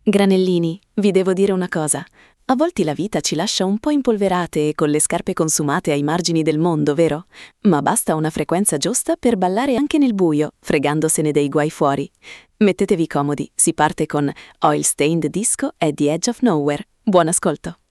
Granellini, vi devo dire una cosa. A volte la vita ci lascia un po' impolverate e con le scarpe consumate ai margini del mondo, vero? Ma basta una frequenza giusta per ballare anche nel buio, fregandosene dei guai fuori. Mettetevi comodi, si parte con Oil Stained Disco at the Edge of Nowhere. Buon ascolto!